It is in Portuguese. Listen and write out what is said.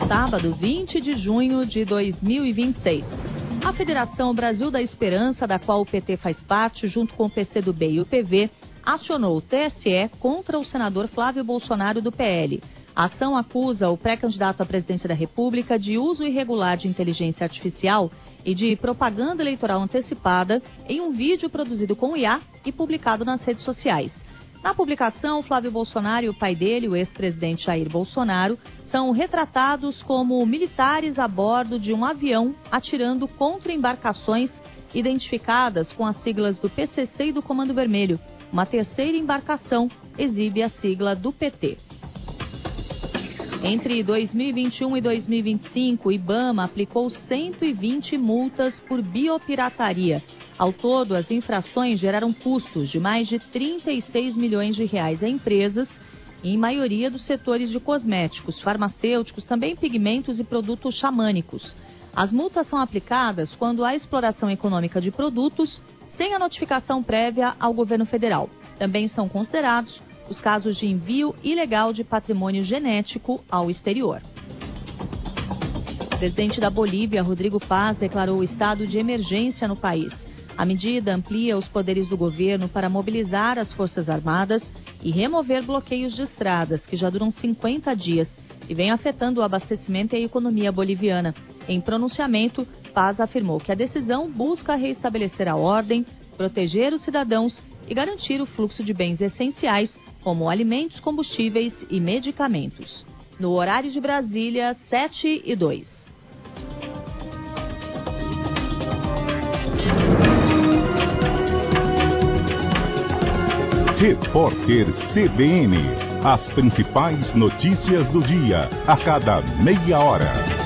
sábado, 20 de junho de 2026. A Federação Brasil da Esperança, da qual o PT faz parte, junto com o PCdoB e o PV, acionou o TSE contra o senador Flávio Bolsonaro do PL. A ação acusa o pré-candidato à presidência da República de uso irregular de inteligência artificial e de propaganda eleitoral antecipada em um vídeo produzido com IA e publicado nas redes sociais. Na publicação, Flávio Bolsonaro e o pai dele, o ex-presidente Jair Bolsonaro, são retratados como militares a bordo de um avião atirando contra embarcações identificadas com as siglas do PCC e do Comando Vermelho. Uma terceira embarcação exibe a sigla do PT. Entre 2021 e 2025, o IBAMA aplicou 120 multas por biopirataria. Ao todo, as infrações geraram custos de mais de 36 milhões de reais a empresas, em maioria dos setores de cosméticos, farmacêuticos, também pigmentos e produtos xamânicos. As multas são aplicadas quando há exploração econômica de produtos sem a notificação prévia ao governo federal. Também são considerados os casos de envio ilegal de patrimônio genético ao exterior. O presidente da Bolívia, Rodrigo Paz, declarou o estado de emergência no país. A medida amplia os poderes do governo para mobilizar as Forças Armadas e remover bloqueios de estradas que já duram 50 dias e vem afetando o abastecimento e a economia boliviana. Em pronunciamento, Paz afirmou que a decisão busca restabelecer a ordem, proteger os cidadãos e garantir o fluxo de bens essenciais, como alimentos, combustíveis e medicamentos. No horário de Brasília, 7:02. Repórter CBN. As principais notícias do dia, a cada meia hora.